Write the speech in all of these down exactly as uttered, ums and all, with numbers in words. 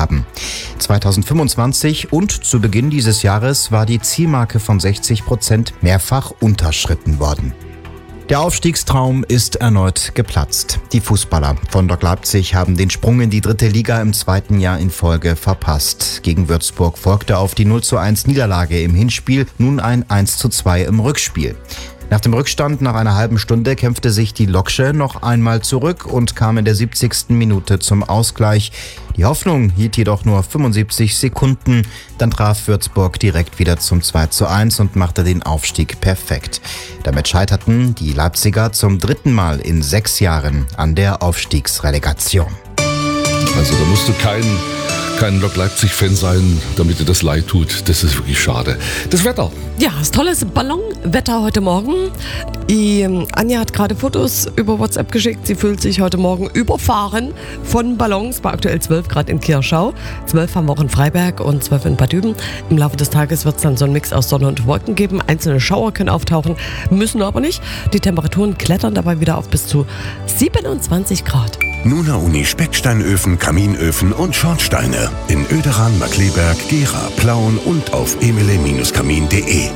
haben. zweitausendfünfundzwanzig und zu Beginn dieses Jahres war die Zielmarke von sechzig Prozent mehrfach unterschritten worden. Der Aufstiegstraum ist erneut geplatzt. Die Fußballer von Lok Leipzig haben den Sprung in die dritte Liga im zweiten Jahr in Folge verpasst. Gegen Würzburg folgte auf die null zu eins Niederlage im Hinspiel nun ein eins zu zwei im Rückspiel. Nach dem Rückstand nach einer halben Stunde kämpfte sich die Loksche noch einmal zurück und kam in der siebzigsten Minute zum Ausgleich. Die Hoffnung hielt jedoch nur fünfundsiebzig Sekunden. Dann traf Würzburg direkt wieder zum zwei zu eins und machte den Aufstieg perfekt. Damit scheiterten die Leipziger zum dritten Mal in sechs Jahren an der Aufstiegsrelegation. Also da musst du kein, kein Lok Leipzig-Fan sein, damit dir das leid tut. Das ist wirklich schade. Das Wetter. Ja, das tolle Ballonwetter heute Morgen. Die Anja hat gerade Fotos über WhatsApp geschickt. Sie fühlt sich heute Morgen überfahren von Ballons bei aktuell zwölf Grad in Kirschau. zwölf haben wir auch in Freiberg und zwölf in Bad Düben. Im Laufe des Tages wird es dann so einen Mix aus Sonne und Wolken geben. Einzelne Schauer können auftauchen, müssen aber nicht. Die Temperaturen klettern dabei wieder auf bis zu siebenundzwanzig Grad. Nuna Uni Specksteinöfen, Kaminöfen und Schornsteine in Oederan, Markkleeberg, Gera, Plauen und auf emile kamin punkt de.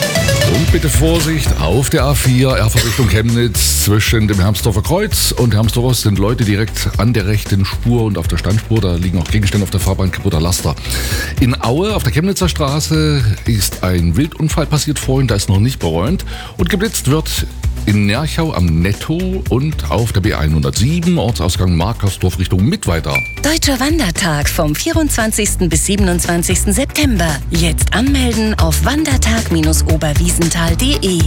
Und bitte Vorsicht auf der A vier, Erfurt Richtung Chemnitz, zwischen dem Hermsdorfer Kreuz und Hermsdorf sind Leute direkt an der rechten Spur und auf der Standspur. Da liegen auch Gegenstände auf der Fahrbahn, kaputter Laster. In Aue auf der Chemnitzer Straße ist ein Wildunfall passiert vorhin, da ist noch nicht beräumt. Und geblitzt wird in Nerchau am Netto und auf der B hundertsieben, Ortsausgang Markersdorf Richtung Mittweida. Deutscher Wandertag vom vierundzwanzigsten bis siebenundzwanzigsten September. Jetzt anmelden auf wandertag Bindestrich oberwiesenthal punkt de.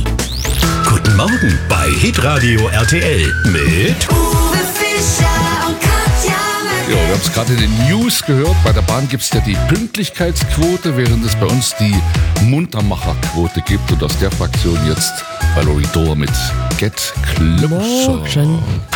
Guten Morgen bei Hitradio R T L mit Uwe Fischer und Katja Ja, wir haben es gerade in den News gehört. Bei der Bahn gibt es ja die Pünktlichkeitsquote, während es bei uns die Muntermacherquote gibt. Und aus der Fraktion jetzt Valerie Dor mit Get Closer. Morgen.